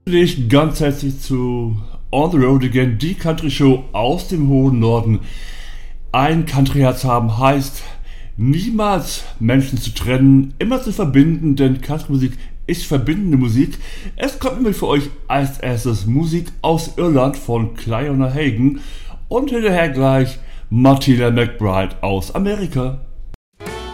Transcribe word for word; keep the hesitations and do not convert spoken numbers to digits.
Ich ganz herzlich zu On the Road Again, die Country Show aus dem hohen Norden. Ein Country-Herz haben heißt, niemals Menschen zu trennen, immer zu verbinden, denn Country-Musik ist verbindende Musik. Es kommt nämlich für euch als erstes Musik aus Irland von Cliona Hagan und hinterher gleich Martina McBride aus Amerika.